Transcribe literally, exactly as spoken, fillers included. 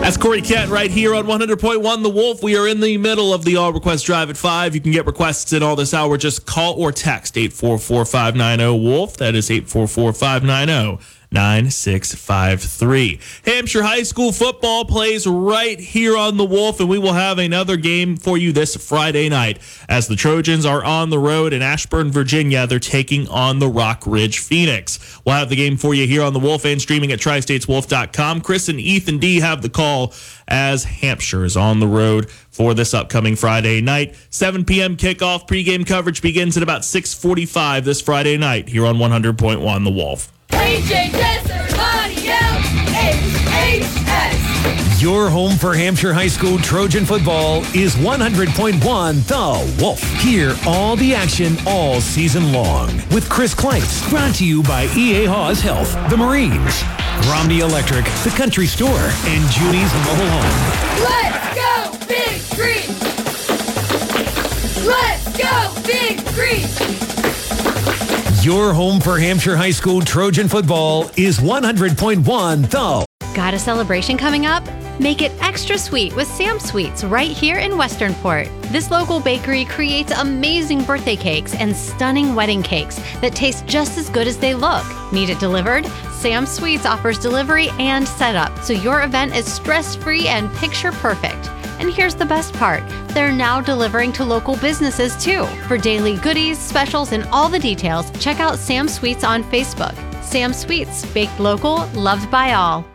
That's Corey Kent right here on one hundred point one The Wolf. We are in the middle of the All Request Drive at five. You can get requests in all this hour. Just call or text eight four four, five nine zero, WOLF. That is eight four four, five nine zero, nine six five three. Hampshire High School football plays right here on The Wolf, and we will have another game for you this Friday night as the Trojans are on the road in Ashburn, Virginia. They're taking on the Rock Ridge Phoenix. We'll have the game for you here on The Wolf and streaming at tri states wolf dot com. Chris and Ethan D have the call as Hampshire is on the road for this upcoming Friday night. seven p.m. kickoff. Pregame coverage begins at about six forty-five this Friday night here on one hundred point one The Wolf. A J Desert, H H S. Your home for Hampshire High School Trojan football is one hundred point one The Wolf. Hear all the action all season long with Chris Kleitz. Brought to you by E A Hawes Health, the Marines, Romney Electric, the Country Store, and Judy's Mobile Home. Let's go, Big Green! Let's go, Big Green! Your home for Hampshire High School Trojan football is one hundred point one The. Got a celebration coming up? Make it extra sweet with Sam Sweets right here in Westernport. This local bakery creates amazing birthday cakes and stunning wedding cakes that taste just as good as they look. Need it delivered? Sam Sweets offers delivery and setup, so your event is stress-free and picture-perfect. And here's the best part. They're now delivering to local businesses too. For daily goodies, specials, and all the details, check out Sam Sweets on Facebook. Sam Sweets, baked local, loved by all.